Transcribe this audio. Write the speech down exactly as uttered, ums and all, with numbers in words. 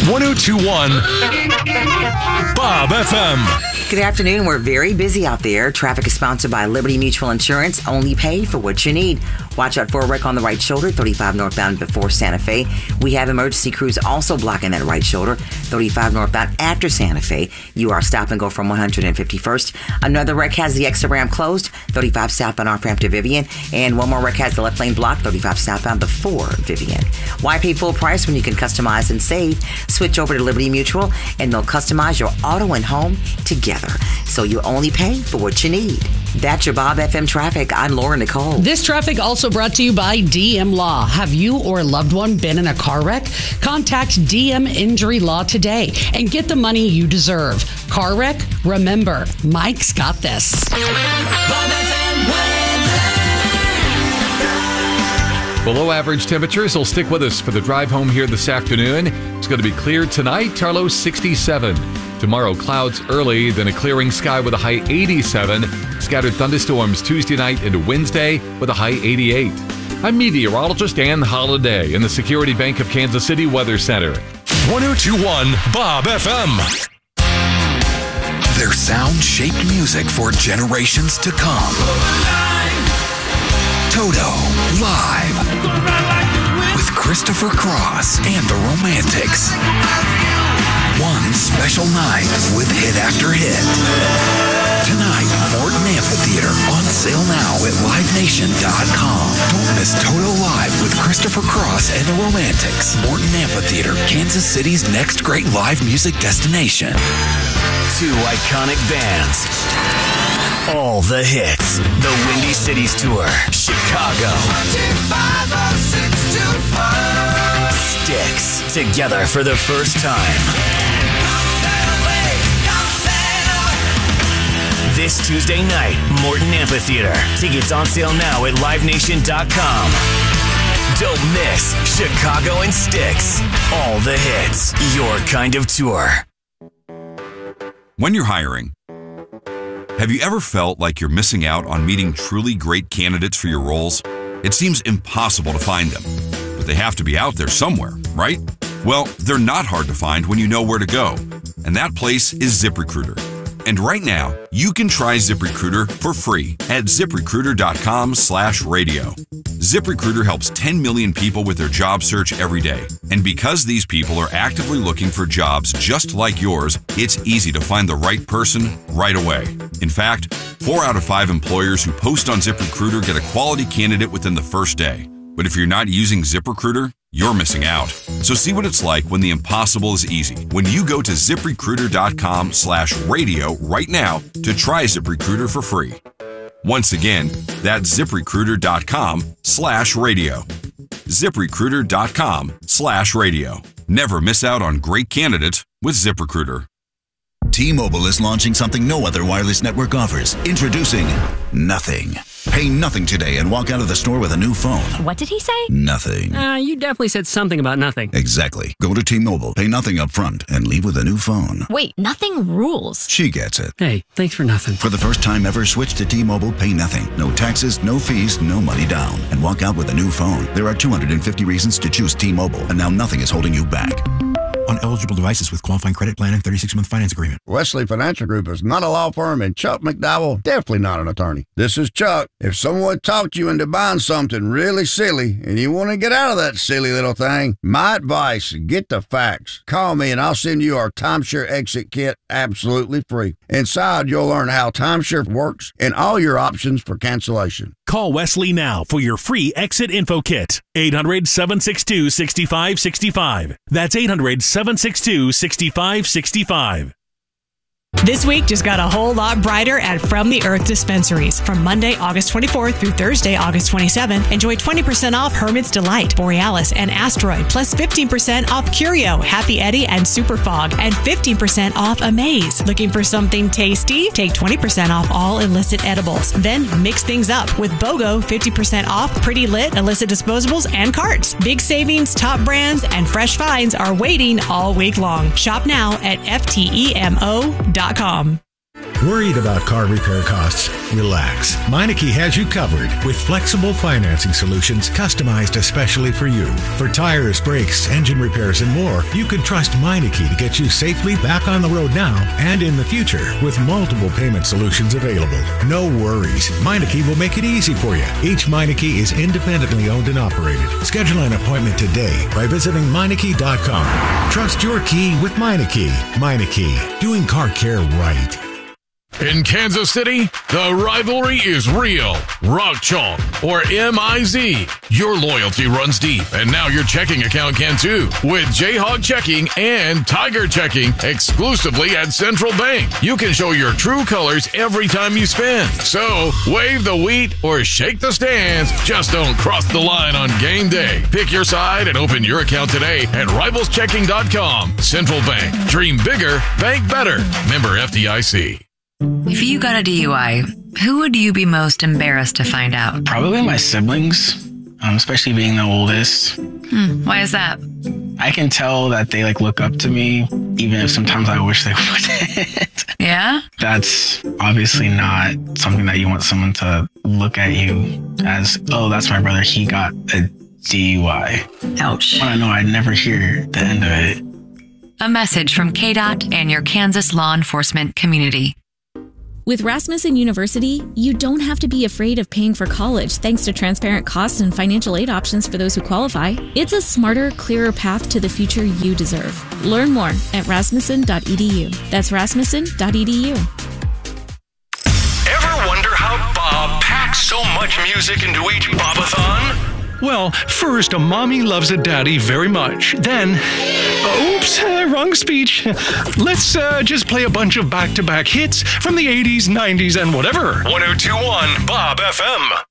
one oh two point one Bob F M. Good afternoon. We're very busy out there. Traffic is sponsored by Liberty Mutual Insurance. Only pay for what you need. Watch out for a wreck on the right shoulder, thirty-five northbound before Santa Fe. We have emergency crews also blocking that right shoulder, thirty-five northbound after Santa Fe. You are stop and go from one hundred fifty-first. Another wreck has the exit ramp closed, thirty-five southbound off ramp to Vivian. And one more wreck has the left lane blocked, thirty-five southbound before Vivian. Why pay full price when you can customize and save? Switch over to Liberty Mutual and they'll customize your auto and home together. So you only pay for what you need. That's your Bob F M traffic. I'm Laura Nicole. This traffic also brought to you by D M Law. Have you or a loved one been in a car wreck? Contact D M Injury Law today and get the money you deserve. Car wreck? Remember, Mike's got this. Bob F M weather. Below average temperatures will stick with us for the drive home here this afternoon. It's going to be clear tonight, our low sixty-seven. Tomorrow, clouds early, then a clearing sky with a high eighty-seven. Scattered thunderstorms Tuesday night into Wednesday with a high eighty-eight. I'm meteorologist Ann Holiday in the Security Bank of Kansas City Weather Center. one oh two point one Bob F M. Their sound shaped music for generations to come. Toto live with Christopher Cross and the Romantics. One special night with hit after hit. Tonight, Morton Amphitheater, on sale now at live nation dot com. Don't miss Toto Live with Christopher Cross and the Romantics. Morton Amphitheater, Kansas City's next great live music destination. Two iconic bands. All the hits. The Windy Cities Tour. Chicago. Styx. Together for the first time. This Tuesday night, Morton Amphitheater. Tickets on sale now at live nation dot com. Don't miss Chicago and Styx. All the hits. Your kind of tour. When you're hiring, have you ever felt like you're missing out on meeting truly great candidates for your roles? It seems impossible to find them, but they have to be out there somewhere, right? Well, they're not hard to find when you know where to go, and that place is ZipRecruiter. And right now, you can try ZipRecruiter for free at ZipRecruiter.com slash radio. ZipRecruiter helps ten million people with their job search every day. And because these people are actively looking for jobs just like yours, it's easy to find the right person right away. In fact, four out of five employers who post on ZipRecruiter get a quality candidate within the first day. But if you're not using ZipRecruiter, you're missing out. So see what it's like when the impossible is easy. When you go to ZipRecruiter.com slash radio right now to try ZipRecruiter for free. Once again, that's ZipRecruiter.com slash radio. ZipRecruiter.com slash radio. Never miss out on great candidates with ZipRecruiter. T-Mobile is launching something no other wireless network offers. Introducing Nothing. Pay nothing today and walk out of the store with a new phone. What did he say? Nothing. Uh, you definitely said something about nothing. Exactly. Go to T-Mobile, pay nothing up front, and leave with a new phone. Wait, nothing rules. She gets it. Hey, thanks for nothing. For the first time ever, switch to T-Mobile, pay nothing. No taxes, no fees, no money down. And walk out with a new phone. There are two hundred fifty reasons to choose T-Mobile, and now nothing is holding you back. On eligible devices with qualifying credit plan and thirty-six month finance agreement. Wesley Financial Group is not a law firm, and Chuck McDowell definitely not an attorney. This is Chuck. If someone talked you into buying something really silly and you want to get out of that silly little thing, my advice, get the facts. Call me and I'll send you our timeshare exit kit absolutely free. Inside, you'll learn how timeshare works and all your options for cancellation. Call Wesley now for your free exit info kit. eight hundred, seven six two, six five six five. That's eight hundred, seven six two, six five six five. This week just got a whole lot brighter at From the Earth Dispensaries. From Monday, August twenty-fourth through Thursday, August twenty-seventh, enjoy twenty percent off Hermit's Delight, Borealis, and Asteroid, plus fifteen percent off Curio, Happy Eddie, and Super Fog, and fifteen percent off Amaze. Looking for something tasty? Take twenty percent off all illicit edibles. Then mix things up with BOGO, fifty percent off Pretty Lit, illicit disposables, and carts. Big savings, top brands, and fresh finds are waiting all week long. Shop now at F T E M O dot com. Worried about car repair costs? Relax. Meineke has you covered with flexible financing solutions customized especially for you. For tires, brakes, engine repairs, and more, you can trust Meineke to get you safely back on the road now and in the future with multiple payment solutions available. No worries. Meineke will make it easy for you. Each Meineke is independently owned and operated. Schedule an appointment today by visiting Meineke dot com. Trust your key with Meineke. Meineke, doing car care right. In Kansas City, the rivalry is real. Rock Chalk or M I Z. Your loyalty runs deep, and now your checking account can too. With Jayhawk Checking and Tiger Checking exclusively at Central Bank. You can show your true colors every time you spend. So, wave the wheat or shake the stands. Just don't cross the line on game day. Pick your side and open your account today at rivals checking dot com. Central Bank. Dream bigger, bank better. Member F D I C. If you got a D U I, who would you be most embarrassed to find out? Probably my siblings, um, especially being the oldest. Hmm, why is that? I can tell that they like look up to me, even if sometimes I wish they wouldn't. Yeah? That's obviously not something that you want someone to look at you as, oh, that's my brother, he got a D U I. Ouch. When I know I'd never hear the end of it. A message from K D O T and your Kansas law enforcement community. With Rasmussen University, you don't have to be afraid of paying for college thanks to transparent costs and financial aid options for those who qualify. It's a smarter, clearer path to the future you deserve. Learn more at rasmussen dot e d u. That's rasmussen dot e d u. Ever wonder how Bob packs so much music into each Bobathon? Well, first, a mommy loves a daddy very much. Then, oops, uh, wrong speech. Let's uh, just play a bunch of back-to-back hits from the eighties, nineties, and whatever. one oh two point one Bob F M.